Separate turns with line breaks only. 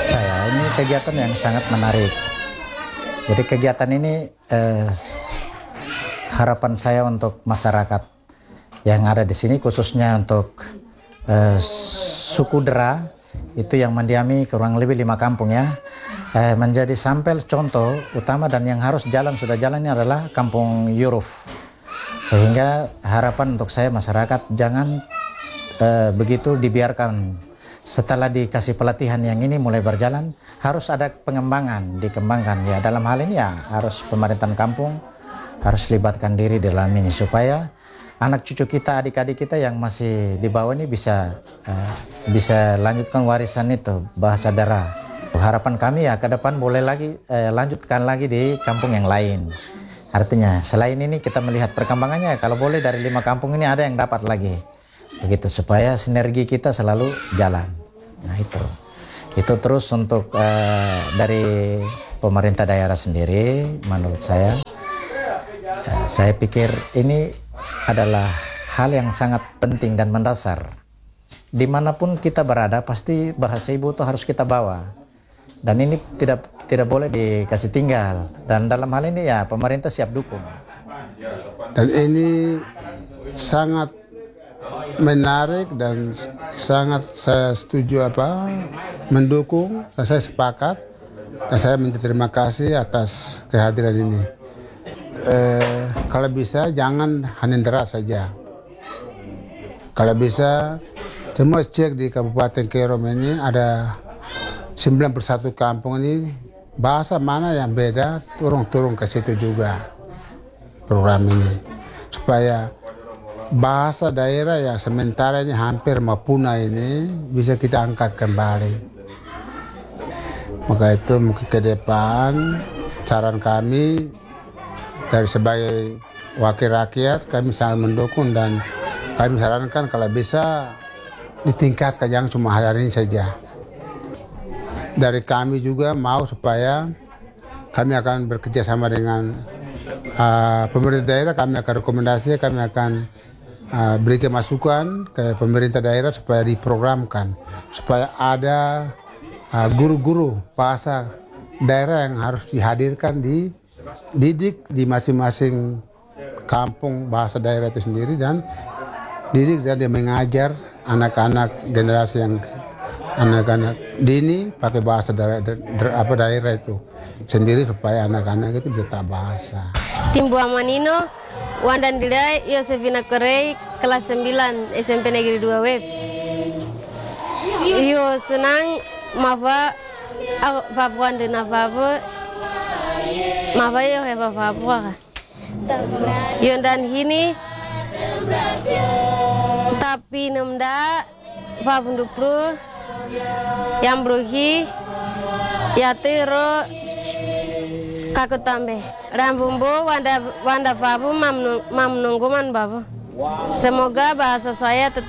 saya ini kegiatan yang sangat menarik. Jadi kegiatan ini harapan saya untuk masyarakat yang ada di sini, khususnya untuk suku Dera itu yang mendiami kurang lebih 5 kampung ya, menjadi sampel contoh utama, dan yang harus sudah jalan ini adalah Kampung Yuruf. Sehingga harapan untuk saya masyarakat jangan begitu dibiarkan. Setelah dikasih pelatihan yang ini mulai berjalan, harus ada dikembangkan ya. Dalam hal ini ya harus pemerintahan kampung harus libatkan diri dalam ini supaya anak cucu kita, adik-adik kita yang masih di bawah ini bisa lanjutkan warisan itu bahasa Dera. Harapan kami ya ke depan boleh lagi lanjutkan lagi di kampung yang lain. Artinya selain ini kita melihat perkembangannya, kalau boleh dari 5 kampung ini ada yang dapat lagi. Begitu supaya sinergi kita selalu jalan. Nah itu terus untuk dari pemerintah daerah sendiri, menurut saya pikir ini adalah hal yang sangat penting dan mendasar. Dimanapun kita berada pasti bahasa ibu itu harus kita bawa, dan ini tidak boleh dikasih tinggal, dan dalam hal ini ya pemerintah siap dukung.
Dan ini sangat menarik dan sangat saya setuju mendukung, dan saya sepakat, dan saya minta terima kasih atas kehadiran ini. Kalau bisa jangan hanya Dera saja. Kalau bisa semua cek di Kabupaten Kerom ini ada 91 kampung ini, bahasa mana yang beda turun ke situ juga program ini, supaya bahasa daerah yang sementara ini hampir mau punah ini bisa kita angkat kembali. Maka itu mungkin ke depan saran kami dari sebagai wakil rakyat, kami sangat mendukung, dan kami sarankan kalau bisa ditingkatkan, jangan cuma hari ini saja. Dari kami juga mau supaya kami akan bekerja sama dengan pemerintah daerah, kami akan rekomendasi, kami akan berikan masukan ke pemerintah daerah supaya diprogramkan, supaya ada guru-guru bahasa daerah yang harus dihadirkan, didik di masing-masing kampung bahasa daerah itu sendiri, dan didik dan dia mengajar anak-anak generasi yang anak-anak dini pakai bahasa daerah itu sendiri, supaya anak-anak itu bisa tahu bahasa.
Timbu Amanino, Wandan Didai, Yosefina Korei, kelas 9 SMP Negeri 2 Web. Yo senang mafa Papuan dan apa mafa yo heba Papua. Yo dan hini tapi nemda Papundupru yang beruhi ya tero kaku tambe rambumbu wanda papu mam nungguman babu. Semoga bahasa saya tetap